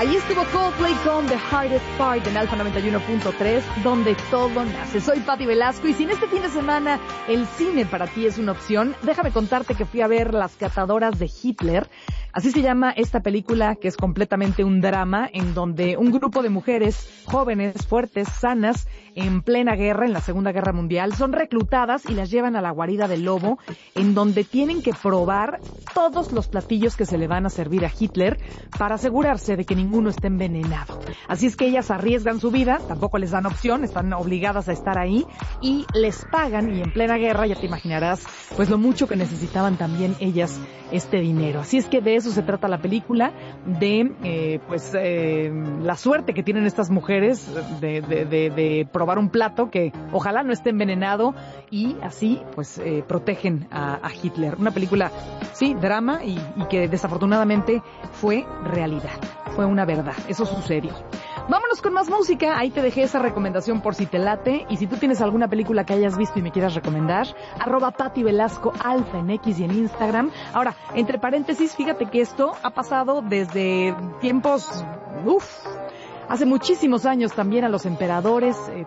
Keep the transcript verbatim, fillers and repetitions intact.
Ahí estuvo Coldplay con The Hardest Part en Alfa noventa y uno punto tres, donde todo nace. Soy Pati Velasco y si en este fin de semana el cine para ti es una opción, déjame contarte que fui a ver Las Catadoras de Hitler. Así se llama esta película, que es completamente un drama en donde un grupo de mujeres jóvenes, fuertes, sanas, en plena guerra, en la Segunda Guerra Mundial, son reclutadas y las llevan a la guarida del lobo, en donde tienen que probar todos los platillos que se le van a servir a Hitler para asegurarse de que ninguno esté envenenado. Así es que ellas arriesgan su vida, tampoco les dan opción, están obligadas a estar ahí y les pagan, y en plena guerra ya te imaginarás pues lo mucho que necesitaban también ellas este dinero. Así es que de eso se trata la película, de eh, pues eh, la suerte que tienen estas mujeres de, de, de, de probar un plato que ojalá no esté envenenado y así pues eh, protegen a, a Hitler. Una película, sí, drama y, y que desafortunadamente fue realidad, fue una verdad, eso sucedió. Vámonos con más música, ahí te dejé esa recomendación por si te late, y si tú tienes alguna película que hayas visto y me quieras recomendar, arroba Pati Velasco Alfa en X y en Instagram. Ahora, entre paréntesis, fíjate que esto ha pasado desde tiempos, uff, hace muchísimos años también a los emperadores, eh,